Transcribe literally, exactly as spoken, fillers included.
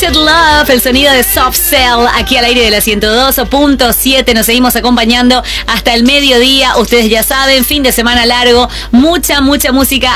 Should Love, el sonido de Soft Cell, aquí al aire de la ciento dos punto siete. Nos seguimos acompañando hasta el mediodía. Ustedes ya saben, fin de semana largo, mucha, mucha música